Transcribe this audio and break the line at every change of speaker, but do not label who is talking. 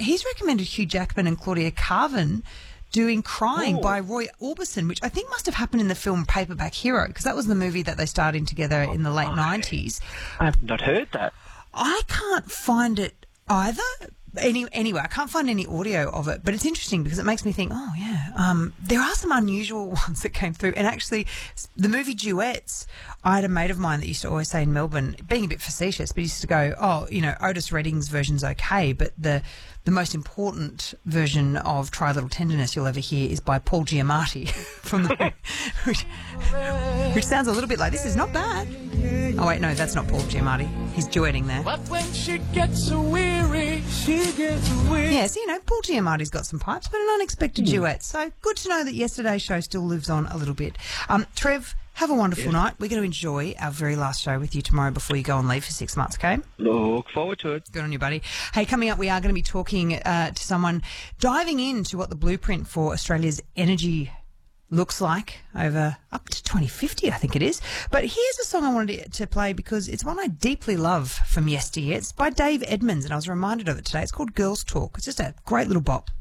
he's recommended Hugh Jackman and Claudia Carvin doing Crying by Roy Orbison, which I think must have happened in the film Paperback Hero, because that was the movie that they starred in together in the late 90s.
I've not heard that.
I can't find it either. Anyway, I can't find any audio of it, but it's interesting because it makes me think, oh, yeah, there are some unusual ones that came through. And actually, the movie Duets, I had a mate of mine that used to always say in Melbourne, being a bit facetious, but he used to go, oh, you know, Otis Redding's version's okay, but the most important version of Try a Little Tenderness you'll ever hear is by Paul Giamatti, from the, which sounds a little bit like, this is not bad. Oh, wait, no, that's not Paul Giamatti. He's duetting there.
But when she gets weary, she gets weary.
Yeah, so, you know, Paul Giamatti's got some pipes, but an unexpected duet. So good to know that yesterday's show still lives on a little bit. Trev, have a wonderful night. We're going to enjoy our very last show with you tomorrow before you go on leave for 6 months, okay?
Look forward to it.
Good on you, buddy. Hey, coming up, we are going to be talking to someone diving into what the blueprint for Australia's energy looks like over up to 2050, I think it is. But here's a song I wanted to play because it's one I deeply love from yesteryear. It's by Dave Edmunds, and I was reminded of it today. It's called Girls Talk. It's just a great little bop.